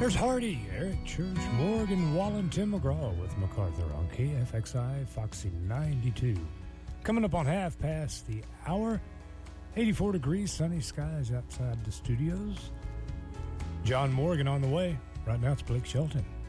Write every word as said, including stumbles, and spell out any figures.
There's Hardy, Eric Church, Morgan Wallen, Tim McGraw with MacArthur on K F X I Foxy ninety-two. Coming up on half past the hour, eighty-four degrees, sunny skies outside the studios. John Morgan on the way. Right now it's Blake Shelton.